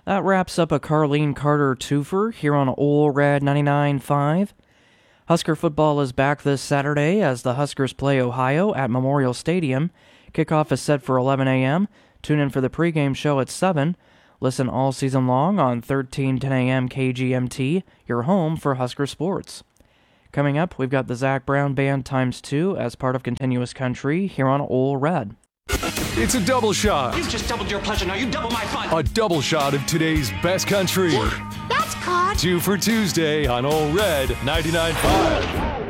That wraps up a Carlene Carter twofer here on Ole Red 99.5. Husker football is back this Saturday as the Huskers play Ohio at Memorial Stadium. Kickoff is set for 11 a.m. Tune in for the pregame show at 7. Listen all season long on 1310 a.m. KGMT, your home for Husker sports. Coming up, we've got the Zac Brown Band ×2 as part of Continuous Country here on Ole Red. It's a double shot. You've just doubled your pleasure, now you double my fun. A double shot of today's best country. Yeah, that's caught. 2 for Tuesday on Ole Red 99.5.